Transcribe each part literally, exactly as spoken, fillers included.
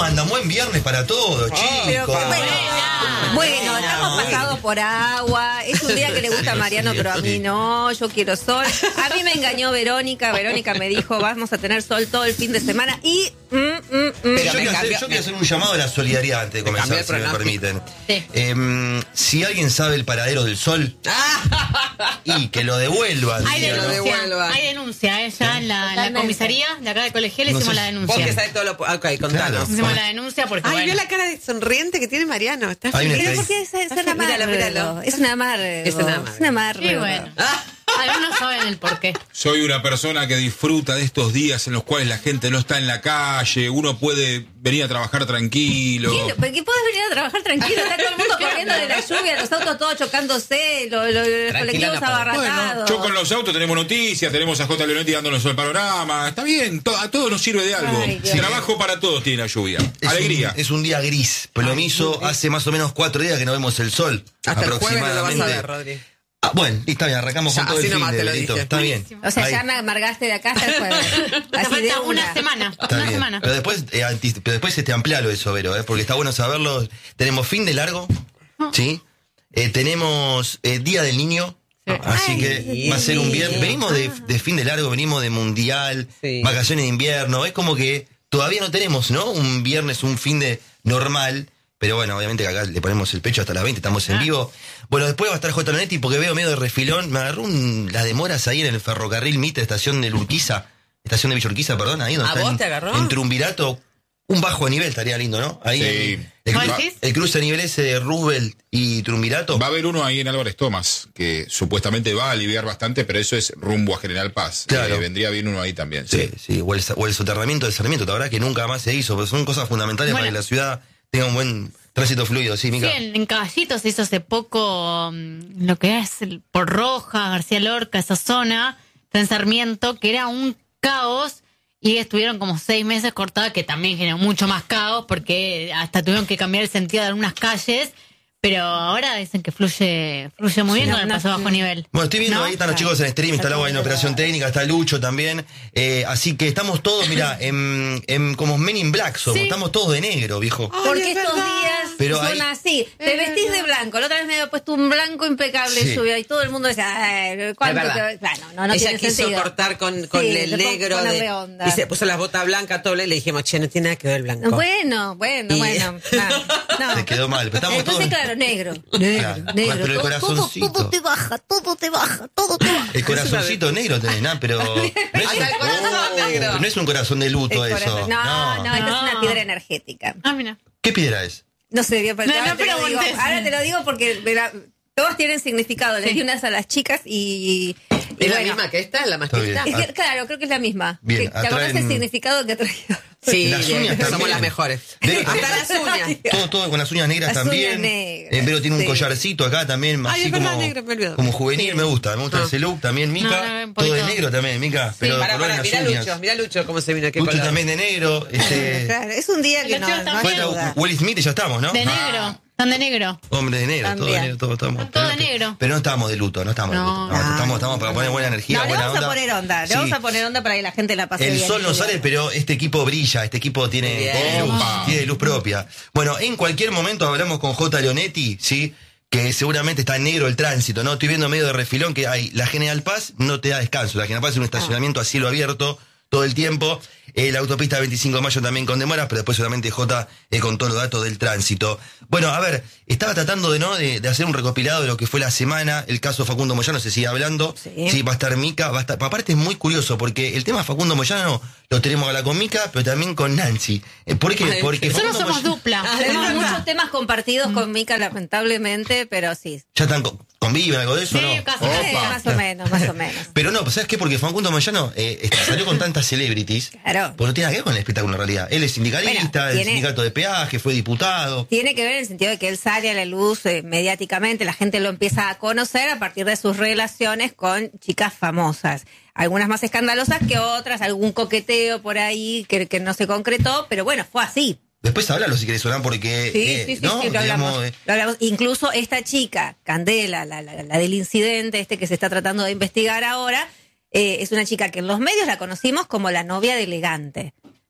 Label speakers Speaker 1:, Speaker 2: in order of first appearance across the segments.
Speaker 1: andan? Buen viernes para todos, chicos.
Speaker 2: Pero, bueno, bueno, estamos pasados por agua. Es un día que le gusta a Mariano, pero a mí no. Yo quiero sol. A mí me engañó Verónica. Verónica me dijo, vamos a tener sol todo el fin de semana. Y... Mm, mm, mm.
Speaker 1: Pero yo, quiero hacer, yo quiero hacer un llamado a la solidaridad antes de comenzar, si me permiten.
Speaker 3: Sí.
Speaker 1: Eh, si alguien sabe el paradero del sol, y que lo devuelvan.
Speaker 3: Hay
Speaker 1: diga,
Speaker 3: denuncia,
Speaker 4: ¿no?
Speaker 3: hay denuncia, ¿eh? Ya en la, la comisaría de acá de Colegial
Speaker 1: No
Speaker 3: hicimos
Speaker 1: sé.
Speaker 3: la denuncia.
Speaker 4: Vos que sabés todo lo... Ok, contanos.
Speaker 1: Claro.
Speaker 3: Hicimos la denuncia porque,
Speaker 4: Ay,
Speaker 3: bueno,
Speaker 4: vio la cara de sonriente que tiene Mariano. Está
Speaker 1: Hay una
Speaker 4: feliz.
Speaker 2: Pero porque es, es un
Speaker 4: Míralo,
Speaker 2: amargo.
Speaker 4: míralo.
Speaker 2: Es un amargo.
Speaker 4: Es un amargo.
Speaker 2: Es un amargo.
Speaker 3: sí, bueno. Algunos saben el porqué.
Speaker 5: Soy una persona que disfruta de estos días en los cuales la gente no está en la calle, uno puede venir a trabajar tranquilo.
Speaker 2: ¿Qué? ¿Por qué podés venir a trabajar tranquilo? Está todo el mundo corriendo de la lluvia, los autos todos chocándose, los, los, los colectivos
Speaker 4: no podés.
Speaker 2: abarratados.
Speaker 5: Yo con los autos tenemos noticias, tenemos a J. Leonetti dándonos el panorama. Está bien, to- a todos nos sirve de algo.
Speaker 2: Ay, Dios.
Speaker 5: Trabajo para todos tiene la lluvia.
Speaker 1: Es
Speaker 5: Alegría.
Speaker 1: Un, es un día gris, plomizo. Hace más o menos cuatro días que no vemos el sol.
Speaker 4: Hasta el jueves no lo vas a
Speaker 1: aproximadamente.
Speaker 4: ver, Rodri.
Speaker 1: Ah, bueno, y está bien, arrancamos
Speaker 4: Ya,
Speaker 1: con todo
Speaker 4: así
Speaker 1: el fin
Speaker 4: nomás
Speaker 1: de
Speaker 4: te lo
Speaker 1: delito.
Speaker 4: dije.
Speaker 1: Está bien.
Speaker 2: O sea,
Speaker 1: Ahí.
Speaker 2: ya me amargaste de acá hasta el jueves.
Speaker 3: Te
Speaker 2: Así de
Speaker 3: falta una
Speaker 2: una.
Speaker 3: semana.
Speaker 1: Está
Speaker 3: una
Speaker 1: bien.
Speaker 3: semana.
Speaker 1: Pero después, eh, anti- pero después este, amplialo eso, Vero, eh, porque está bueno saberlo. Tenemos fin de largo, ¿sí? Eh, tenemos eh, Día del Niño.
Speaker 3: Sí.
Speaker 1: Así
Speaker 2: Ay,
Speaker 1: que
Speaker 2: sí.
Speaker 1: va a ser un viernes. Venimos de, de fin de largo, venimos de mundial,
Speaker 4: Sí.
Speaker 1: vacaciones de invierno. Es como que todavía no tenemos, ¿no? Un viernes, un fin de normal. Pero bueno, obviamente que acá le ponemos el pecho hasta las veinte, estamos en
Speaker 3: Ah.
Speaker 1: vivo. Bueno, después va a estar J. Leonetti porque veo medio de refilón. Me agarró un, las demoras ahí en el ferrocarril Mitre, estación de Urquiza, estación de Villa Urquiza, perdón, ahí donde
Speaker 4: ¿A
Speaker 1: está
Speaker 4: vos
Speaker 1: en-
Speaker 4: te agarró?
Speaker 1: En Triunvirato. Un bajo nivel estaría lindo, ¿no? Ahí
Speaker 5: Sí.
Speaker 1: en- el,
Speaker 3: ¿Cuál
Speaker 1: cru-
Speaker 3: decís?
Speaker 1: el cruce a nivel ese de Roosevelt y Triunvirato.
Speaker 5: Va a haber uno ahí en Álvarez Tomás, que supuestamente va a aliviar bastante, pero eso es rumbo a General Paz.
Speaker 1: Claro.
Speaker 5: Eh, vendría bien uno ahí también.
Speaker 1: Sí,
Speaker 5: Sí.
Speaker 1: sí, o el, o el soterramiento del Sarmiento, la verdad que nunca más se hizo, porque son cosas fundamentales
Speaker 3: Bueno.
Speaker 1: para que la ciudad tenga un buen tránsito fluido, sí,
Speaker 3: Sí,
Speaker 1: Mica.
Speaker 3: en, en Caballito se hizo hace poco mm, lo que es el, por Roja, García Lorca, esa zona, está en Sarmiento, que era un caos y estuvieron como seis meses cortadas, que también generó mucho más caos porque hasta tuvieron que cambiar el sentido de algunas calles, pero ahora dicen que fluye fluye muy bien
Speaker 2: Sí.
Speaker 3: con el
Speaker 2: No,
Speaker 3: paso
Speaker 2: no,
Speaker 3: bajo nivel.
Speaker 1: Bueno, estoy viendo
Speaker 3: ¿No?
Speaker 1: ahí, están los chicos en stream, está el agua en operación técnica, está Lucho también, eh, así que estamos todos, mira, en, en como Men in Black somos,
Speaker 3: Sí.
Speaker 1: estamos todos de negro, viejo.
Speaker 4: Ay,
Speaker 2: Porque
Speaker 4: es
Speaker 2: estos
Speaker 4: verdad.
Speaker 2: días
Speaker 1: Pero
Speaker 2: son
Speaker 1: ahí-
Speaker 2: así. Te
Speaker 4: Es
Speaker 2: vestís de
Speaker 4: verdad.
Speaker 2: blanco. La otra vez me había puesto un blanco impecable
Speaker 1: Sí.
Speaker 2: lluvia y todo el mundo decía, "Ay, ¿cuánto
Speaker 4: Es verdad.
Speaker 2: te...?" Claro, no, no
Speaker 4: Ella
Speaker 2: tiene
Speaker 4: quiso
Speaker 2: sentido.
Speaker 4: cortar con, con
Speaker 2: Sí,
Speaker 4: el
Speaker 2: le pon-
Speaker 4: negro
Speaker 2: ponerle
Speaker 4: de,
Speaker 2: onda.
Speaker 4: y se puso las botas blancas todo y le dijimos, che, no tiene nada que ver el blanco.
Speaker 2: Bueno, bueno,
Speaker 4: Y-
Speaker 2: bueno. No, no.
Speaker 1: Te quedó mal, pero estamos
Speaker 2: Entonces,
Speaker 1: todos...
Speaker 2: claro, negro. Negro,
Speaker 1: Claro.
Speaker 2: negro.
Speaker 1: Pero el
Speaker 2: Todo-
Speaker 1: corazoncito.
Speaker 2: Todo, todo te baja, todo te baja, todo te baja.
Speaker 1: El corazoncito negro tenés, ¿no? Pero no es,
Speaker 4: Hasta el corazón negro.
Speaker 1: no es un corazón de luto
Speaker 2: El
Speaker 1: eso.
Speaker 2: corazón- No, no, esta es una
Speaker 3: No.
Speaker 2: piedra energética.
Speaker 3: Ah, mira.
Speaker 1: ¿Qué piedra es?
Speaker 2: No sé, bien, pero
Speaker 3: No,
Speaker 2: ahora
Speaker 3: no
Speaker 2: te lo digo.
Speaker 3: preguntes.
Speaker 2: Ahora te lo digo porque verá, todos tienen significado. Les
Speaker 3: Sí.
Speaker 2: di unas a las chicas y... y
Speaker 4: ¿Es la
Speaker 2: bueno,
Speaker 4: misma que esta, la más
Speaker 1: Está bien.
Speaker 4: chiquita?
Speaker 2: es que, claro, creo que es la misma.
Speaker 1: Bien,
Speaker 2: que, ¿te acordás
Speaker 1: atraen-
Speaker 2: el significado que ha traído?
Speaker 4: Sí,
Speaker 1: Las
Speaker 4: bien,
Speaker 1: uñas
Speaker 4: somos
Speaker 1: también.
Speaker 4: las mejores.
Speaker 1: Vero-
Speaker 4: Hasta las uñas.
Speaker 1: Todo, todo con las uñas negras
Speaker 2: Las
Speaker 1: también.
Speaker 2: uñas negras,
Speaker 1: Eh, Vero tiene un
Speaker 2: sí.
Speaker 1: collarcito acá también,
Speaker 4: Ay,
Speaker 1: así
Speaker 4: es verdad,
Speaker 1: como,
Speaker 4: negro, me olvidó.
Speaker 1: como juvenil,
Speaker 4: Sí.
Speaker 1: me gusta, me gusta
Speaker 4: Ah.
Speaker 1: ese look también, Mica.
Speaker 3: No, no, un
Speaker 1: todo de
Speaker 3: poquito.
Speaker 1: negro también, Mica, pero de
Speaker 4: Para,
Speaker 1: color en
Speaker 4: para,
Speaker 1: las
Speaker 4: mira
Speaker 1: uñas.
Speaker 4: Lucho, mira Lucho cómo se vino, qué
Speaker 1: Lucho
Speaker 4: color.
Speaker 1: también de negro. Este,
Speaker 2: Claro, es un día que
Speaker 3: Los
Speaker 2: no,
Speaker 3: chicos
Speaker 2: no
Speaker 3: también.
Speaker 2: ayuda.
Speaker 1: Will Smith y ya estamos, ¿no?
Speaker 3: De negro. Están de negro.
Speaker 1: Hombre de negro, todo de
Speaker 2: También.
Speaker 1: negro, todo, estamos.
Speaker 3: Todo de
Speaker 1: pero-
Speaker 3: negro.
Speaker 1: Pero no estamos de luto, no estamos de
Speaker 3: No.
Speaker 1: luto. No, estamos, estamos para poner buena energía,
Speaker 2: No, le
Speaker 1: buena
Speaker 2: vamos
Speaker 1: onda.
Speaker 2: a poner onda, le
Speaker 1: Sí.
Speaker 2: vamos a poner onda para que la gente la pase
Speaker 1: El
Speaker 2: bien.
Speaker 1: sol no sale, pero este equipo brilla, este equipo tiene,
Speaker 4: Bien.
Speaker 1: tiene luz,
Speaker 5: Opa.
Speaker 1: tiene luz propia. Bueno, en cualquier momento hablamos con J. Leonetti, ¿sí? Que seguramente está en negro el tránsito, ¿no? Estoy viendo medio de refilón que hay, la General Paz no te da descanso, la General Paz es un estacionamiento a cielo abierto todo el tiempo. Eh, la autopista veinticinco de mayo también con demoras, pero después solamente J eh, con todos los datos del tránsito. Bueno, a ver, estaba tratando de no de, de hacer un recopilado de lo que fue la semana, el caso Facundo Moyano se sigue hablando.
Speaker 2: Sí.
Speaker 1: Va a estar Mica, va a estar. Aparte es muy curioso porque el tema Facundo Moyano lo tenemos acá con Mica, pero también con Nancy. Eh, ¿Por qué?
Speaker 4: Ay,
Speaker 1: Porque
Speaker 3: Nosotros
Speaker 1: Facundo
Speaker 3: somos
Speaker 1: Moyano-
Speaker 3: dupla.
Speaker 2: Ah, Tenemos
Speaker 3: Somos
Speaker 2: muchos
Speaker 3: dupla.
Speaker 2: temas compartidos con Mica, lamentablemente, pero sí.
Speaker 1: ya están co- conviven algo de eso,
Speaker 3: Sí,
Speaker 1: ¿no?
Speaker 3: casi.
Speaker 2: Eh,
Speaker 5: Opa.
Speaker 2: más o menos, más o menos.
Speaker 1: Pero no, pues ¿sabes qué? Porque Facundo Moyano eh, está- salió con tantas celebrities.
Speaker 2: Claro.
Speaker 1: Pues no tiene nada que ver con el espectáculo en realidad. Él es sindicalista,
Speaker 2: Bueno,
Speaker 1: del
Speaker 2: tiene-
Speaker 1: sindicato de peaje, fue diputado.
Speaker 2: Tiene que ver en el sentido de que él sale a la luz eh, mediáticamente, la gente lo empieza a conocer a partir de sus relaciones con chicas famosas. Algunas más escandalosas que otras, algún coqueteo por ahí que, que no se concretó, pero bueno, fue así.
Speaker 1: Después háblalo si querés, Solán, porque...
Speaker 2: Sí,
Speaker 1: eh,
Speaker 2: sí, sí,
Speaker 1: ¿no?
Speaker 2: sí, lo
Speaker 1: Digamos,
Speaker 2: hablamos,
Speaker 1: eh,
Speaker 2: lo hablamos. Incluso esta chica, Candela, la, la, la del incidente este que se está tratando de investigar ahora, eh, es una chica que en los medios la conocimos como la novia de Elegante.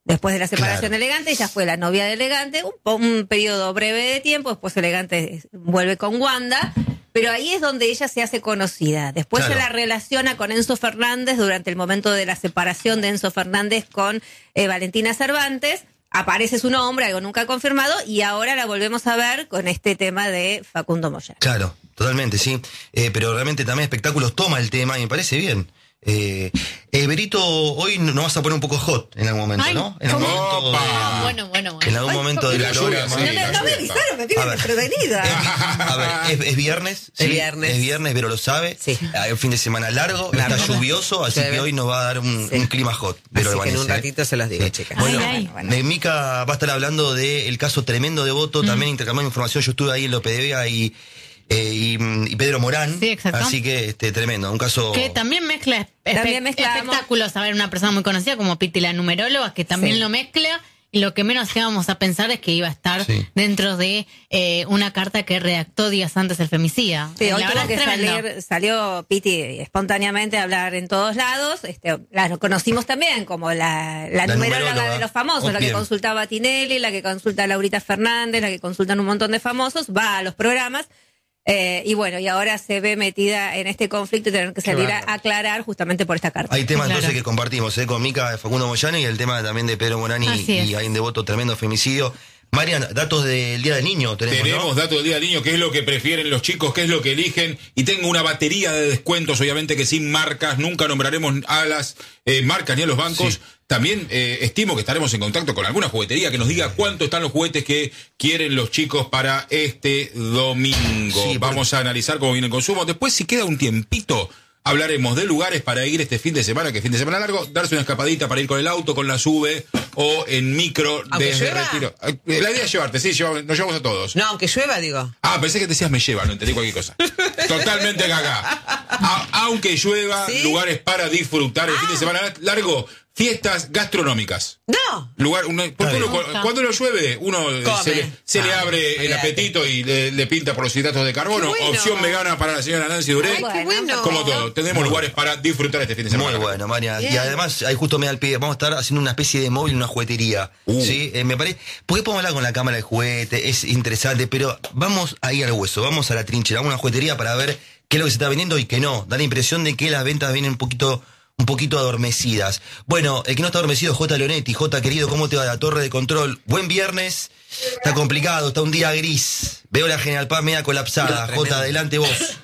Speaker 2: Después de la separación
Speaker 1: Claro.
Speaker 2: de Elegante, ella fue la novia de Elegante, un, po- un periodo breve de tiempo, después Elegante vuelve con Wanda, pero ahí es donde ella se hace conocida. Después
Speaker 1: Claro.
Speaker 2: se la relaciona con Enzo Fernández durante el momento de la separación de Enzo Fernández con eh, Valentina Cervantes. Aparece su nombre, algo nunca confirmado, y ahora la volvemos a ver con este tema de Facundo Moyano.
Speaker 1: Claro, totalmente, sí. Eh, pero realmente también Espectáculos toma el tema y me parece bien. Eh, eh, Berito, hoy nos vas a poner un poco hot en algún momento,
Speaker 3: Ay,
Speaker 1: ¿no? En algún
Speaker 3: ¿cómo?
Speaker 1: momento de-
Speaker 3: Ah, bueno, bueno, bueno.
Speaker 1: En algún
Speaker 2: Ay,
Speaker 1: momento del
Speaker 5: la lluvia,
Speaker 1: programa.
Speaker 5: sí,
Speaker 2: No
Speaker 5: la
Speaker 2: me, no me
Speaker 5: lluvia.
Speaker 2: avisaron, me
Speaker 1: A
Speaker 2: tienen
Speaker 1: ver.
Speaker 2: desprevenida.
Speaker 1: A ver, es, es viernes.
Speaker 4: Es
Speaker 1: ¿sí?
Speaker 4: viernes.
Speaker 1: Es viernes, Vero lo sabe.
Speaker 4: Sí.
Speaker 1: Hay un fin de semana largo,
Speaker 4: Largo.
Speaker 1: está lluvioso, así
Speaker 4: Llueve.
Speaker 1: que hoy nos va a dar un,
Speaker 4: Sí.
Speaker 1: un clima hot. Vero
Speaker 4: Así que en un
Speaker 1: Albanese, ¿eh?
Speaker 4: ratito se los digo,
Speaker 1: Sí.
Speaker 4: chicas.
Speaker 1: Bueno,
Speaker 3: Ay,
Speaker 2: ay.
Speaker 1: eh, Mica va a estar hablando del caso tremendo de Voto, también intercambiando información. Yo estuve ahí en López de Vega y, eh, y, y Pedro Morán.
Speaker 3: Sí, exacto.
Speaker 1: Así que este tremendo, un caso.
Speaker 3: Que también mezcla espe-
Speaker 2: También mezclamos.
Speaker 3: espectáculos. A ver, una persona muy conocida como Piti la numeróloga, que también
Speaker 2: Sí.
Speaker 3: lo mezcla. Y lo que menos íbamos a pensar es que iba a estar
Speaker 1: Sí.
Speaker 3: dentro de eh, una carta que redactó días antes el femicida.
Speaker 2: Sí,
Speaker 3: La
Speaker 2: hoy
Speaker 3: verdad
Speaker 2: tuvo que
Speaker 3: es tremendo.
Speaker 2: salir, salió Piti espontáneamente a hablar en todos lados. Este, la conocimos también como la, la,
Speaker 1: La
Speaker 2: numeróloga
Speaker 1: numeróloga.
Speaker 2: de los famosos,
Speaker 1: Oh,
Speaker 2: la que
Speaker 1: bien.
Speaker 2: consultaba a Tinelli, la que consulta a Laurita Fernández, la que consultan un montón de famosos, va a los programas. Eh, y bueno, y ahora se ve metida en este conflicto y tener que salir a aclarar justamente por esta carta.
Speaker 1: Hay temas
Speaker 3: Claro.
Speaker 1: entonces que compartimos, ¿eh? Con Mica, de Facundo Moyano y el tema también de Pedro Morán y,
Speaker 3: Así es.
Speaker 1: y ahí en Devoto, tremendo femicidio. Marian, datos del Día del Niño tenemos,
Speaker 5: Tenemos
Speaker 1: ¿no?
Speaker 5: datos del Día del Niño, qué es lo que prefieren los chicos, qué es lo que eligen. Y tengo una batería de descuentos, obviamente que sin marcas, nunca nombraremos a las eh, marcas ni a los bancos.
Speaker 1: Sí.
Speaker 5: También eh, estimo que estaremos en contacto con alguna juguetería que nos diga cuánto están los juguetes que quieren los chicos para este domingo.
Speaker 1: Sí, porque-
Speaker 5: Vamos a analizar cómo viene el consumo. Después, si queda un tiempito, hablaremos de lugares para ir este fin de semana, que es fin de semana largo, darse una escapadita para ir con el auto, con la SUBE o en micro
Speaker 4: ¿Aunque
Speaker 5: desde
Speaker 4: llueva?
Speaker 5: Retiro. Eh, La idea es llevarte, sí, llevamos- nos llevamos a todos.
Speaker 4: No, aunque llueva, digo.
Speaker 5: Ah, pensé que te decías me lleva, no entendí cualquier cosa. Totalmente cagá. A- aunque llueva,
Speaker 4: ¿Sí?
Speaker 5: lugares para disfrutar el fin de semana largo, fiestas gastronómicas.
Speaker 4: No.
Speaker 5: Lugar, uno- porque
Speaker 1: Está
Speaker 5: uno,
Speaker 3: bien.
Speaker 5: cu- cuando lo llueve, uno eh,
Speaker 4: Come.
Speaker 5: se le, se le
Speaker 4: Ah,
Speaker 5: abre el
Speaker 4: olvídate.
Speaker 5: apetito y le, le pinta por los hidratos de carbono.
Speaker 4: Qué bueno.
Speaker 5: Opción vegana para la señora Nancy Duré.
Speaker 4: Ay, qué bueno.
Speaker 5: Como todo, tenemos lugares para disfrutar este fin de semana.
Speaker 1: Muy bueno, María. Y
Speaker 4: Bien.
Speaker 1: además, ahí justo me da el pie, vamos a estar haciendo una especie de móvil, una juguetería.
Speaker 5: Uh.
Speaker 1: ¿Sí? Eh, me parece. Porque podemos hablar con la cámara de juguete, es interesante, pero vamos ahí al hueso, vamos a la trinchera, vamos a una juguetería para ver qué es lo que se está vendiendo y qué no. Da la impresión de que las ventas vienen un poquito. Un poquito adormecidas. Bueno, el que no está adormecido es J. Leonetti. J, querido, ¿cómo te va la torre de control? Buen viernes. Está complicado, está un día gris. Veo la General Paz media colapsada.
Speaker 4: No,
Speaker 1: J,
Speaker 4: tremendo.
Speaker 1: adelante vos.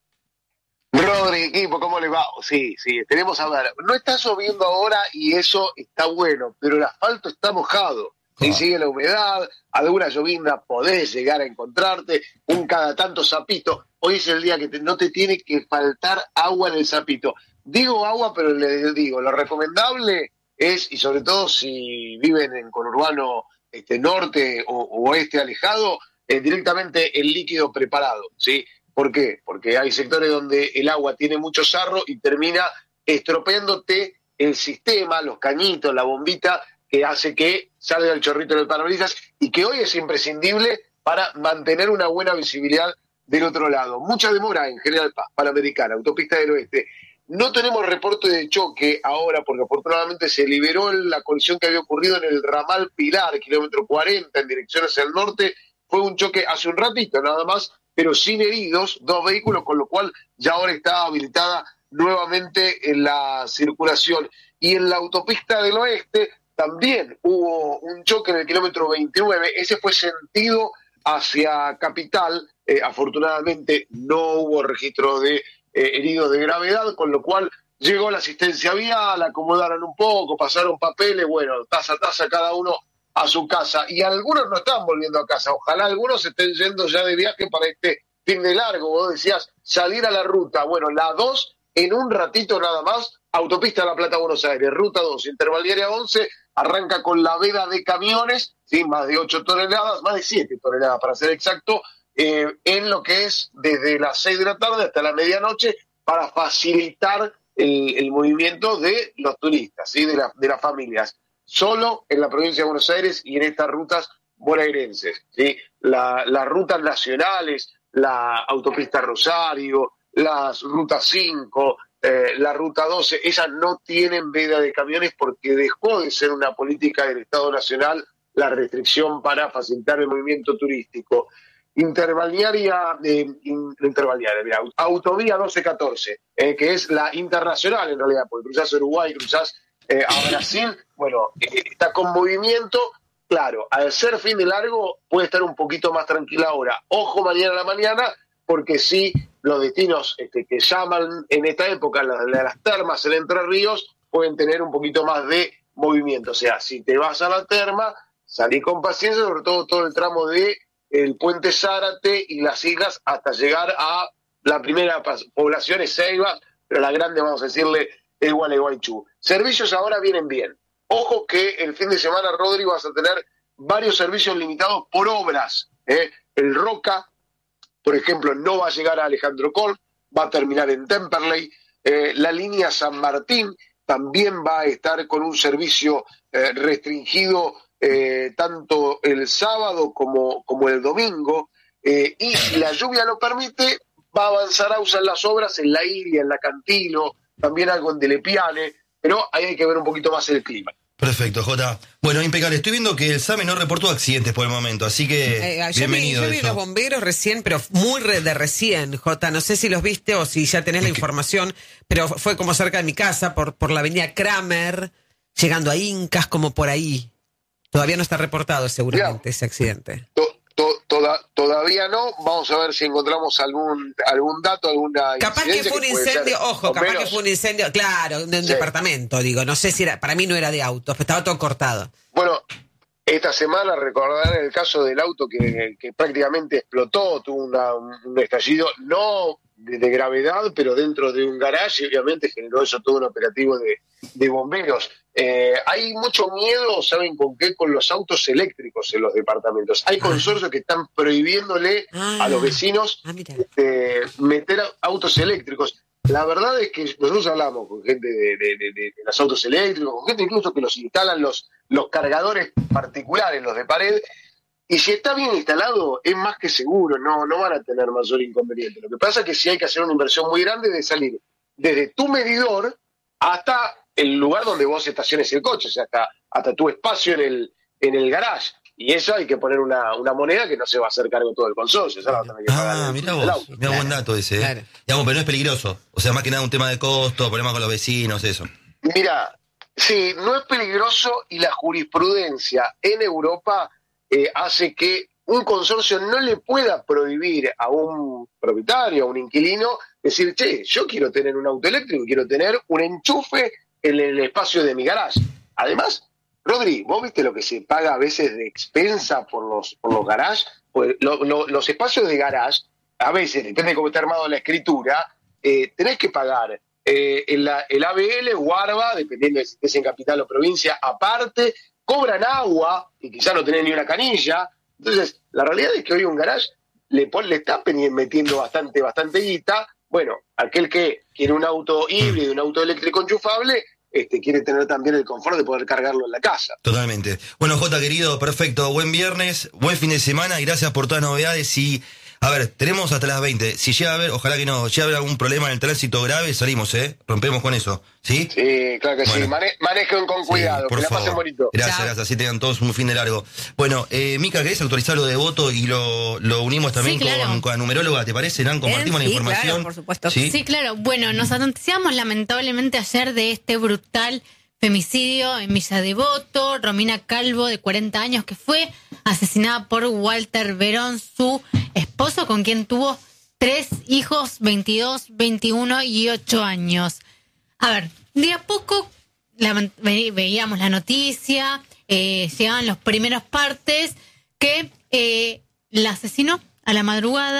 Speaker 6: Rodri, equipo, ¿cómo les va? Sí, sí, tenemos a ver. No está lloviendo ahora y eso está bueno, pero el asfalto está mojado. Sí,
Speaker 1: Ah.
Speaker 6: sigue la humedad, alguna llovizna podés llegar a encontrarte, un cada tanto sapito. Hoy es el día que te- no te tiene que faltar agua en el sapito. Digo agua, pero le digo, lo recomendable es, y sobre todo si viven en conurbano este, norte o, o oeste alejado, eh, directamente el líquido preparado, ¿sí? ¿Por qué? Porque hay sectores donde el agua tiene mucho sarro y termina estropeándote el sistema, los cañitos, la bombita, que hace que salga el chorrito del parabrisas y que hoy es imprescindible para mantener una buena visibilidad del otro lado. Mucha demora en General Paz, Panamericana, Autopista del Oeste. No tenemos reporte de choque ahora porque afortunadamente se liberó la colisión que había ocurrido en el ramal Pilar, kilómetro cuarenta, en dirección hacia el norte. Fue un choque hace un ratito nada más, pero sin heridos, dos vehículos, con lo cual ya ahora está habilitada nuevamente en la circulación. Y en la autopista del oeste también hubo un choque en el kilómetro veintinueve, ese fue sentido hacia Capital, eh, afortunadamente no hubo registro de eh, heridos de gravedad, con lo cual llegó la asistencia vial, acomodaron un poco, pasaron papeles, bueno, taza a taza cada uno a su casa, y algunos no están volviendo a casa, ojalá algunos estén yendo ya de viaje para este fin de largo. Vos decías salir a la ruta, bueno, la dos en un ratito nada más, autopista La Plata Buenos Aires, ruta dos, intervaliaria once, arranca con la veda de camiones, ¿sí? Más de ocho toneladas, más de siete toneladas para ser exacto, eh, en lo que es desde las seis de la tarde hasta la medianoche, para facilitar el, el movimiento de los turistas, ¿sí? de, la, de las familias, solo en la provincia de Buenos Aires y en estas rutas bonaerenses, ¿sí? La, las rutas nacionales, la autopista Rosario, las rutas cinco, eh, la Ruta doce, esas no tienen veda de camiones porque dejó de ser una política del Estado Nacional la restricción para facilitar el movimiento turístico. Interbalnearia, eh, in, interbalnearia, mira, autovía doce catorce, eh, que es la internacional en realidad, porque cruzás Uruguay, cruzás eh, a Brasil, bueno, eh, está con movimiento. Claro, al ser fin de largo puede estar un poquito más tranquila ahora. Ojo mañana a la mañana, porque sí, los destinos este, que llaman en esta época, las, las termas en Entre Ríos, pueden tener un poquito más de movimiento. O sea, si te vas a la terma, salí con paciencia, sobre todo todo el tramo de el puente Zárate y las islas hasta llegar a la primera población, es Ceibas, pero la grande, vamos a decirle, es Gualeguaychú. Servicios ahora vienen bien. Ojo que el fin de semana, Rodri, vas a tener varios servicios limitados por obras. ¿eh? El Roca, por ejemplo, no va a llegar a Alejandro Col, va a terminar en Temperley. Eh, la línea San Martín también va a estar con un servicio eh, restringido eh, tanto el sábado como, como el domingo. Eh, y si la lluvia lo permite, va a avanzar a usar las obras en la Iria, en la Cantilo, también algo en Delepiane, pero ahí hay que ver un poquito más el clima.
Speaker 1: Perfecto, Jota. Bueno, impecable. Estoy viendo que el SAME no reportó accidentes por el momento, así que
Speaker 4: Eh, yo
Speaker 1: bienvenido.
Speaker 4: vi, yo vi
Speaker 1: eso.
Speaker 4: los bomberos recién, pero muy re- de recién, Jota. No sé si los viste o si ya tenés la información, pero fue como cerca de mi casa, por, por la avenida Kramer, llegando a Incas, como por ahí. Todavía no está reportado seguramente ese accidente.
Speaker 6: To- to- toda- todavía no, vamos a ver si encontramos algún algún dato, alguna
Speaker 4: Capaz que
Speaker 6: incidencia
Speaker 4: fue un
Speaker 6: puede ser
Speaker 4: incendio, ojo, capaz
Speaker 6: bomberos.
Speaker 4: que fue un incendio, claro, de un
Speaker 6: Sí.
Speaker 4: departamento, digo. No sé si era, para mí no era de autos, pero estaba todo cortado.
Speaker 6: Bueno, esta semana recordarán el caso del auto que, que prácticamente explotó, tuvo una- un estallido, no de, de gravedad, pero dentro de un garage, y obviamente generó eso todo un operativo de, de bomberos. Eh, hay mucho miedo, ¿saben con qué? Con los autos eléctricos en los departamentos. Hay consorcios que están prohibiéndole
Speaker 4: Ah.
Speaker 6: a los vecinos
Speaker 4: Ah, mira.
Speaker 6: este, meter a- autos eléctricos. La verdad es que nosotros hablamos con gente de, de, de- de los autos eléctricos, con gente incluso que los instalan los, los cargadores particulares, los de pared, y si está bien instalado es más que seguro, no, no van a tener mayor inconveniente. Lo que pasa es que sí hay que hacer una inversión muy grande de salir desde tu medidor hasta el lugar donde vos estaciones el coche, o sea, hasta, hasta tu espacio en el, en el garage. Y eso hay que poner una, una moneda que no se va a hacer cargo todo el consorcio, eso lo va a tener que pagar
Speaker 1: Ah,
Speaker 6: el-
Speaker 1: mirá
Speaker 6: el
Speaker 1: vos,
Speaker 6: auto.
Speaker 1: mirá buen dato ese, ¿eh?
Speaker 4: Claro.
Speaker 1: Digamos, pero no es peligroso. O sea, más que nada un tema de costo, problemas con los vecinos, eso.
Speaker 6: Mira, sí, no es peligroso y la jurisprudencia en Europa eh, hace que un consorcio no le pueda prohibir a un propietario, a un inquilino, decir, che, yo quiero tener un auto eléctrico, quiero tener un enchufe en el espacio de mi garage. Además, Rodri, ¿vos viste lo que se paga a veces de expensa por los, por los garages? Pues lo- lo- los espacios de garage, a veces, depende de cómo está armado la escritura, eh, tenés que pagar eh, el, el A B L o ARBA, dependiendo de si es en capital o provincia, aparte, cobran agua, y quizás no tenés ni una canilla. Entonces, la realidad es que hoy un garage le, pon- le está peni- metiendo bastante, bastante guita. Bueno, aquel que quiere un auto híbrido, un auto eléctrico enchufable, este, quiere tener también el confort de poder cargarlo en la casa.
Speaker 1: Totalmente. Bueno, Jota, querido, perfecto. Buen viernes, buen fin de semana y gracias por todas las novedades. Y, a ver, tenemos hasta las veinte. Si llega a haber, ojalá que no, llega a haber algún problema en el tránsito grave, salimos, ¿eh? Rompemos con eso, ¿sí?
Speaker 6: Sí, claro que
Speaker 1: Bueno.
Speaker 6: sí. Mane- manejen con
Speaker 1: Sí,
Speaker 6: cuidado,
Speaker 1: por
Speaker 6: que la
Speaker 1: favor.
Speaker 6: pasen bonito.
Speaker 1: Gracias,
Speaker 4: Chao.
Speaker 1: gracias. Así tengan todos un fin de largo. Bueno, eh, Mica, ¿querés autorizar lo de voto y lo, lo unimos también
Speaker 3: Sí, claro.
Speaker 1: con, con la numeróloga? ¿Te parece, Nan? Compartimos
Speaker 2: Bien,
Speaker 1: la
Speaker 2: sí,
Speaker 1: información.
Speaker 2: claro, por supuesto.
Speaker 1: ¿Sí?
Speaker 3: Sí, claro. Bueno, nos anunciamos lamentablemente ayer de este brutal femicidio en Villa Devoto. Romina Calvo, de cuarenta años, que fue asesinada por Walter Verón, su esposo, con quien tuvo tres hijos, veintidós, veintiuno y ocho años. A ver, de a poco la- ve- veíamos la noticia, eh, llegaban los primeros partes que eh, la asesinó a la madrugada.